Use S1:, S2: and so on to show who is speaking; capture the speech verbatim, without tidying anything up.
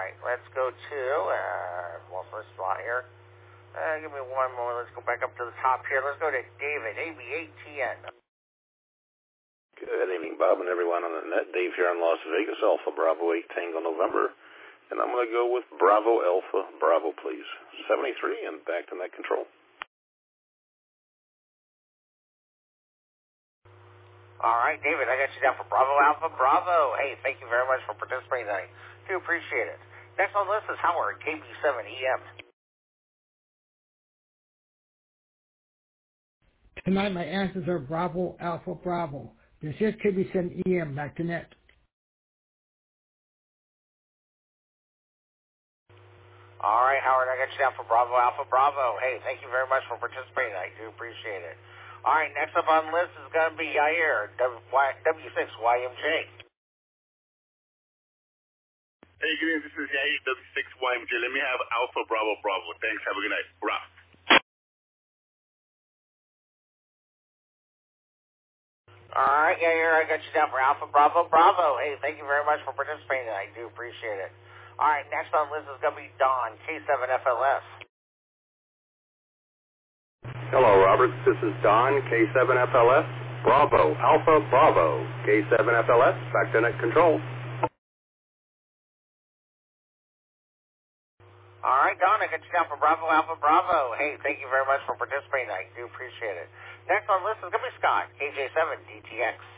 S1: right, let's go to, uh, well, first spot here. Uh, give me one more. Let's go back up to the top here. Let's go to David, A B eight T N.
S2: Good evening, Bob, and everyone on the net. Dave here in Las Vegas, Alpha Bravo eight Tango November. And I'm going to go with Bravo Alpha Bravo, please. seventy-three and back to net control.
S1: All right, David, I got you down for Bravo Alpha Bravo. Hey, thank you very much for participating tonight. Do appreciate it. Next on the list is Howard, K B seven E M.
S3: Tonight my answers are Bravo Alpha Bravo. This is K B seven E M, back to net.
S1: All right, Howard, I got you down for Bravo Alpha Bravo. Hey, thank you very much for participating. I do appreciate it. All right, next up on the list is going to be Yair, W six Y M J.
S4: Hey, good evening. This is Yair, W six Y M J. Let me have Alpha Bravo Bravo. Thanks. Have a good night. Hurrah.
S1: All right, Yair, I got you down for Alpha Bravo Bravo. Hey, thank you very much for participating. I do appreciate it. All right, next on the list is going to be Don, K seven F L S.
S5: Hello, Robert. This is Don, K seven F L S. Bravo, Alpha, Bravo. K seven F L S, back to net control.
S1: All right, Don, I got you down for Bravo, Alpha, Bravo. Hey, thank you very much for participating. I do appreciate it. Next on the list is going to be Scott, K J seven D T X.